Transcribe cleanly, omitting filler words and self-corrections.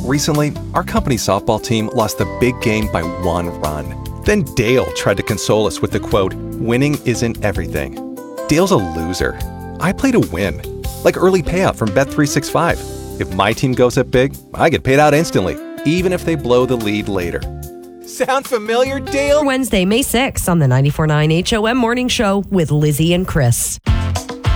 Recently, our company softball team lost the big game by 1 run. Then Dale tried to console us with the quote, "Winning isn't everything." Dale's a loser. I play to win. Like early payout from Bet365. If my team goes up big, I get paid out instantly, even if they blow the lead later. Sound familiar, Dale? Wednesday, May 6th on the 94.9 HOM Morning Show with Lizzie and Chris.